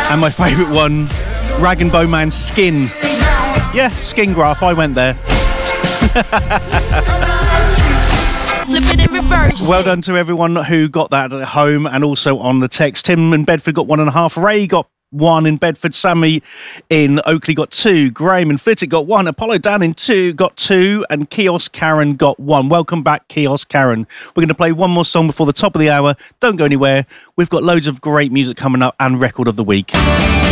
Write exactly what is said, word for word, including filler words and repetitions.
And my favourite one, Rag and Bowman Skin. Yeah, Skin Graph, I went there. Well done to everyone who got that at home and also on the text. Tim in Bedford got one and a half. Ray got one in Bedford. Sammy in Oakley got two. Graham in Flitwick got one. Apollo Dan in two got two. And Kiosk Karen got one. Welcome back, Kiosk Karen. We're going to play one more song before the top of the hour. Don't go anywhere. We've got loads of great music coming up and record of the week.